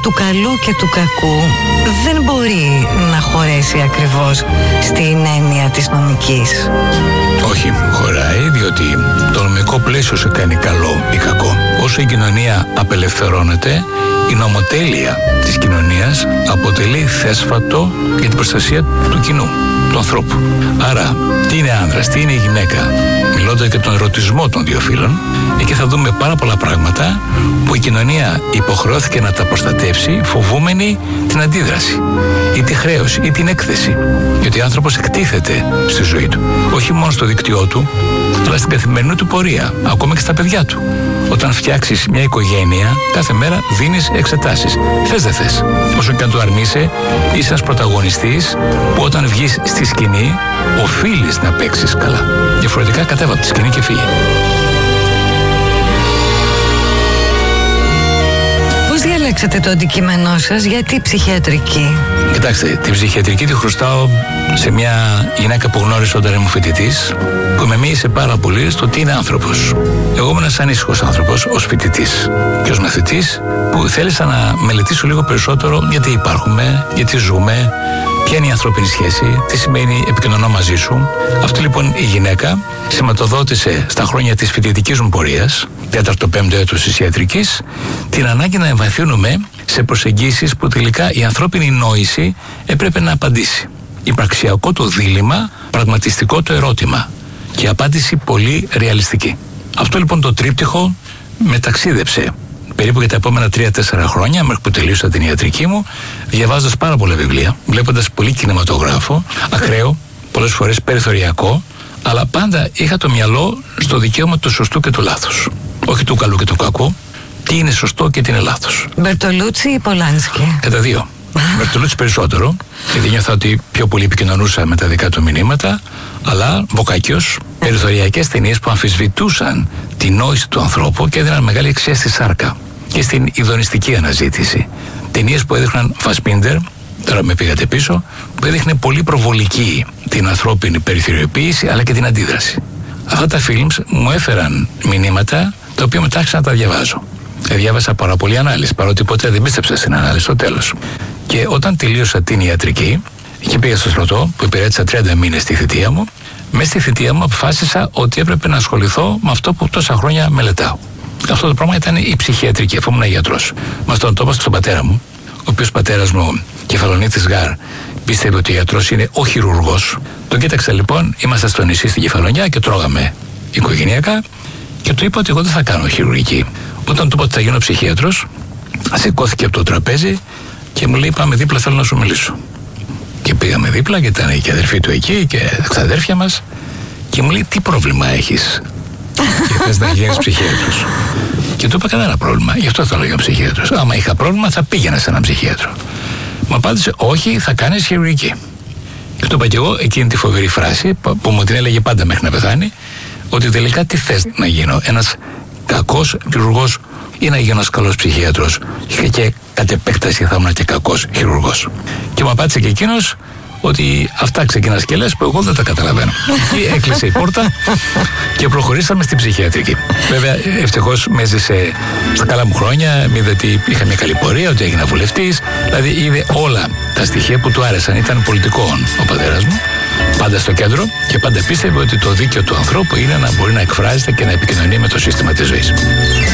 του καλού και του κακού δεν μπορεί να χωρέσει ακριβώς στην έννοια της νομικής. Όχι, χωράει, διότι το νομικό πλαίσιο σε κάνει καλό ή κακό. Όσο η κοινωνία απελευθερώνεται, η νομοτέλεια της κοινωνίας αποτελεί θέσφατο για την προστασία του κοινού, του ανθρώπου. Άρα, τι είναι άνδρας, τι είναι η γυναίκα, μιλώντας για τον ερωτισμό των δύο φύλων, εκεί θα δούμε πάρα πολλά πράγματα που η κοινωνία υποχρεώθηκε να τα προστατεύσει, φοβούμενη την αντίδραση ή τη χρέωση ή την έκθεση. Γιατί ο άνθρωπος εκτίθεται στη ζωή του, όχι μόνο στο δίκτυό του, αλλά στην καθημερινή του πορεία, ακόμα και στα παιδιά του. Όταν φτιάξεις μια οικογένεια, κάθε μέρα δίνεις εξετάσεις. Θες δεν θες. Όσο και αν το αρνείσαι, είσαι ένας πρωταγωνιστής που όταν βγεις στη σκηνή, οφείλεις να παίξεις καλά. Διαφορετικά κατέβα από τη σκηνή και φύγε. Πώς διαλέξατε το αντικείμενό σας, γιατί ψυχιατρική? Κοιτάξτε, την ψυχιατρική τη χρωστάω σε μια γυναίκα που γνώρισα όταν ήμουν φοιτητής, που με μίλησε πάρα πολύ στο τι είναι άνθρωπος. Εγώ ήμουν ένας ανήσυχος άνθρωπος, ως φοιτητής και ως μαθητής, που θέλησα να μελετήσω λίγο περισσότερο γιατί υπάρχουμε, γιατί ζούμε, ποια είναι η ανθρώπινη σχέση, τι σημαίνει επικοινωνώ μαζί σου. Αυτή λοιπόν η γυναίκα σηματοδότησε στα χρόνια της φοιτητικής μου πορείας, 4ο-5ο έτος της ιατρικής, την ανάγκη να εμβαθύνουμε σε προσεγγίσεις που τελικά η ανθρώπινη νόηση έπρεπε να απαντήσει. Υπαρξιακό το δίλημμα, πραγματιστικό το ερώτημα και απάντηση πολύ ρεαλιστική. Αυτό λοιπόν το τρίπτυχο με ταξίδεψε περίπου για τα επόμενα 3-4 χρόνια, μέχρι που τελείωσα την ιατρική μου, διαβάζοντας πάρα πολλά βιβλία, βλέποντας πολύ κινηματογράφο, ακραίο, πολλές φορές περιθωριακό, αλλά πάντα είχα το μυαλό στο δικαίωμα του σωστού και του λάθους. Όχι του καλού και του κακού, τι είναι σωστό και τι είναι λάθος. Μπερτολούτσι ή Πολάνσκι? Κατά δύο. Μπερτολούτσι περισσότερο, γιατί νιώθω ότι πιο πολύ επικοινωνούσα με τα δικά του μηνύματα, αλλά Μποκάκιος, περιθωριακές ταινίες που αμφισβητούσαν τη νόηση του ανθρώπου και έδιναν μεγάλη αξία στη σάρκα και στην ειδονιστική αναζήτηση. Ταινίες που έδειχναν Φασπίντερ, τώρα με πήγατε πίσω, που έδειχνε πολύ προβολική την ανθρώπινη περιθωριοποίηση αλλά και την αντίδραση. Αυτά τα films μου έφεραν μηνύματα τα οποία μετά άρχισα να τα διαβάζω. Διάβασα πάρα πολύ ανάλυση, παρότι ποτέ δεν πίστεψα στην ανάλυση στο τέλος. Και όταν τελείωσα την ιατρική και πήγα στο στρατό, που υπηρέτησα 30 μήνες στη θητεία μου, μέσα στη θητεία μου αποφάσισα ότι έπρεπε να ασχοληθώ με αυτό που τόσα χρόνια μελετάω. Αυτό το πράγμα ήταν η ψυχιατρική, αφού ήμουν γιατρός. Μας τον τόπασα στον πατέρα μου, ο οποίος πατέρας μου, Κεφαλονίτης Γάρ, πίστευε ότι ο γιατρός είναι ο χειρουργός. Τον κοίταξα λοιπόν, είμαστε στο νησί στην Κεφαλονιά και τρώγαμε οικογενειακά και του είπα ότι εγώ δεν θα κάνω χειρουργική. Όταν του είπα ότι θα γίνω ψυχίατρος, σηκώθηκε από το τραπέζι και μου λέει: πάμε δίπλα, θέλω να σου μιλήσω. Και πήγαμε δίπλα και ήταν και αδερφή του εκεί και ξαδέρφια μας και μου λέει: τι πρόβλημα έχεις και θες να γίνεις ψυχίατρος? Και του είπα: κανένα πρόβλημα, γι' αυτό θα λέγα ψυχίατρος. Άμα είχα πρόβλημα θα πήγαινα σε έναν ψυχίατρο. Μου απάντησε: όχι, θα κάνεις χειρουργική. Και του είπα και εγώ εκείνη τη φοβερή φράση που μου την έλεγε πάντα μέχρι να πεθάνει, ότι τελικά τι θες να γίνω, ένας κακός χειρουργός ή να γίνω ένας καλός ψυχίατρος, και κατ' επέκταση θα ήμουν και κακός χειρουργός. Και μου απάντησε και εκείνος ότι αυτά ξεκινάς και λες που εγώ δεν τα καταλαβαίνω. Και έκλεισε η πόρτα και προχωρήσαμε στην ψυχιατρική. Βέβαια, ευτυχώς με έζησε στα καλά μου χρόνια, είδε ότι είχα μια καλή πορεία, ότι έγινα βουλευτής, δηλαδή είδε όλα τα στοιχεία που του άρεσαν. Ήταν πολιτικών ο πατέρας μου, πάντα στο κέντρο και πάντα πίστευε ότι το δίκαιο του ανθρώπου είναι να μπορεί να εκφράζεται και να επικοινωνεί με το σύστημα της ζωής.